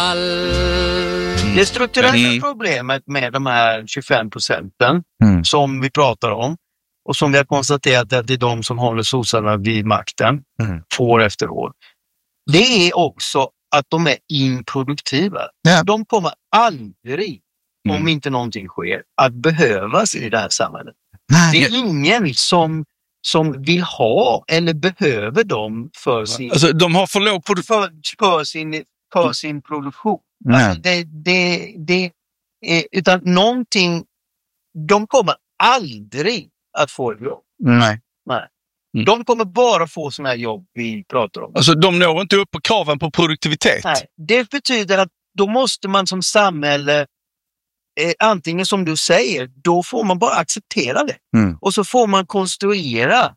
fall. Det strukturella problemet med de här 25% som vi pratar om och som vi har konstaterat att det är de som håller sossarna vid makten år efter år. Det är också att de är improduktiva. Ja. De kommer aldrig, om inte någonting sker, att behövas i det här samhället. Nej. Det är ingen som vill ha eller behöver dem för sin, Alltså, de har för låg för sin produktion. Nej. Alltså, det är, utan någonting, de kommer aldrig att få ett jobb. Nej. Nej. De kommer bara få såna här jobb vi pratar om. Alltså, de når inte upp på kraven på produktivitet. Nej. Det betyder att då måste man som samhälle antingen som du säger, då får man bara acceptera det. Och så får man konstruera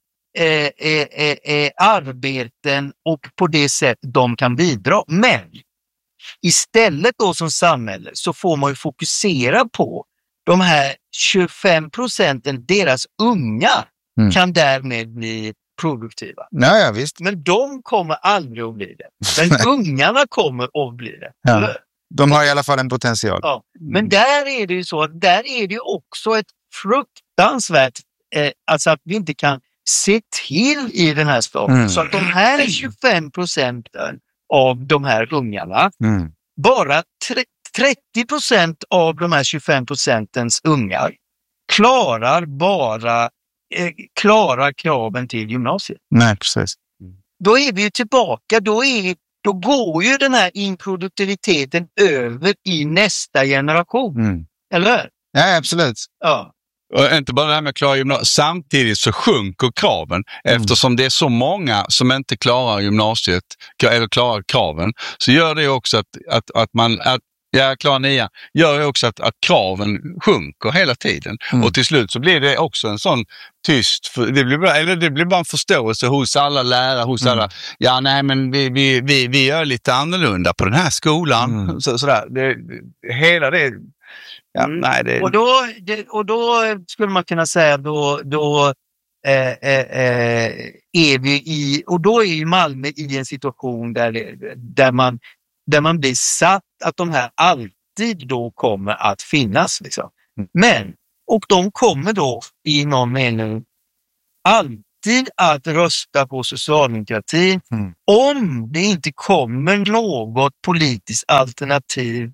arbeten och på det sätt de kan bidra. Men istället då som samhälle så får man ju fokusera på de här 25%, deras unga kan därmed bli produktiva. Ja, visst. Men de kommer aldrig att bli det. Men ungarna kommer att bli det. Ja. De har i alla fall en potential. Ja. Men där är det ju så att där är det också ett fruktansvärt alltså att vi inte kan se till i den här staden. Så att de här 25% av de här ungarna, bara 30% av de här 25% ungar klarar kraven till gymnasiet. Nej, precis. Då är vi ju tillbaka, då går ju den här improduktiviteten över i nästa generation. Eller hur? Ja, absolut. Ja. Och inte bara det här med att klara gymnasiet. Samtidigt så sjunker kraven. Eftersom det är så många som inte klarar gymnasiet eller klarar kraven, så gör det också att klarar 9 gör ju också att kraven sjunker hela tiden. Och till slut så blir det också en sån tyst, det blir bara en förståelse hos alla lärare, hos alla, men vi gör lite annorlunda på den här skolan. Sådär. Hela det. Ja, nej, det... Och då skulle man kunna säga då är vi i, och då är ju Malmö i en situation där man blir satt att de här alltid då kommer att finnas liksom. Och de kommer då i någon mening alltid att rösta på socialdemokratin om det inte kommer något politiskt alternativ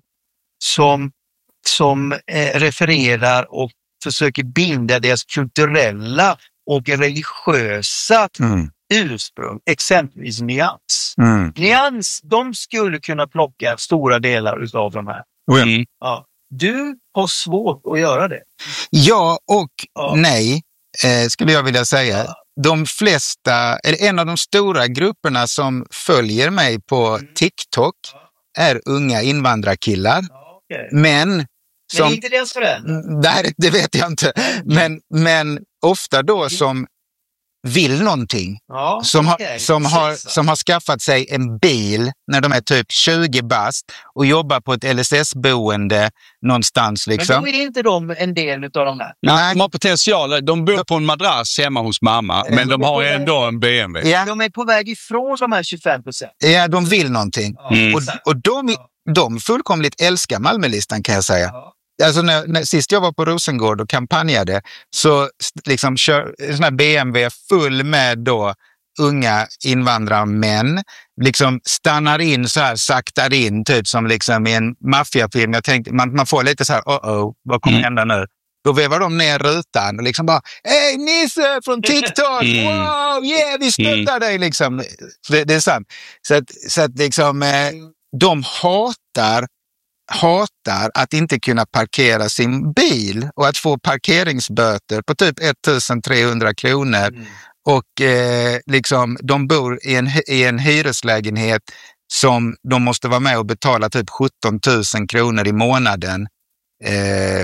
som refererar och försöker binda deras kulturella och religiösa ursprung, exempelvis Nyans. Nyans, de skulle kunna plocka stora delar av de här. Ja. Du har svårt att göra det. Ja och nej, skulle jag vilja säga. De flesta, eller en av de stora grupperna som följer mig på TikTok är unga invandrarkillar. Men inte deras föräldrar? Nej, det vet jag inte. Men ofta då som vill någonting. Som har skaffat sig en bil när de är typ 20 bast och jobbar på ett LSS-boende någonstans liksom. Men då är inte de en del av de här? Nej, de har potential. De bor på en madrass hemma hos mamma, men de har ändå en BMW. Ja. De är på väg ifrån de här 25%. Ja, de vill någonting. Och de fullkomligt älskar Malmölistan, kan jag säga. Alltså när sist jag var på Rosengård och kampanjade, så liksom kör en sån här BMW full med då unga invandrarmän, liksom stannar in så här, saktar in typ som liksom i en maffiafilm. Jag tänkte, man får lite så här, vad kommer hända nu? Då vevar de ner rutan och liksom bara, hej Nisse från TikTok, wow, yeah, vi stöttar dig liksom. Det är sant. Så att liksom, de hatar att inte kunna parkera sin bil och att få parkeringsböter på typ 1300 kronor. Och liksom, de bor i en hyreslägenhet som de måste vara med och betala typ 17 000 kronor i månaden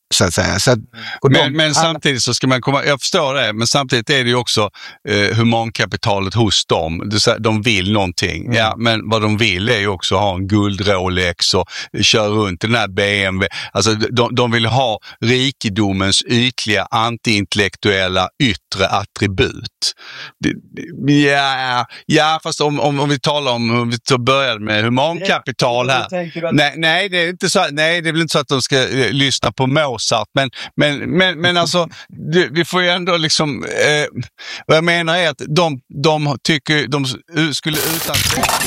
så att säga. Så att, men samtidigt så ska man jag förstår det, men samtidigt är det ju också humankapitalet hos dem. De vill någonting, ja, men vad de vill är ju också ha en guld-Rolex och köra runt i den här BMW. Alltså de vill ha rikedomens ytliga, antiintellektuella yttre attribut. Ja, fast om vi talar om vi börjar med humankapital här. Nej, det är inte så. Nej, det är väl inte så att de ska lyssna på Mozart, men alltså vi får ju ändå liksom vad jag menar är att de tycker de skulle utan